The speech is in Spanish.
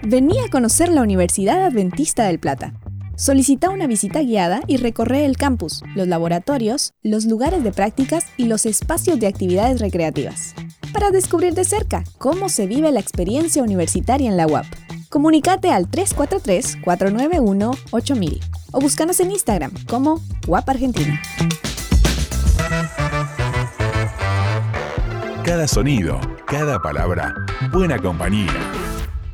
Vení a conocer la Universidad Adventista del Plata. Solicita una visita guiada y recorre el campus, los laboratorios, los lugares de prácticas y los espacios de actividades recreativas, para descubrir de cerca cómo se vive la experiencia universitaria en la UAP. Comunícate al 343-491-8000 o búscanos en Instagram como UAP Argentina. Cada sonido, cada palabra, buena compañía.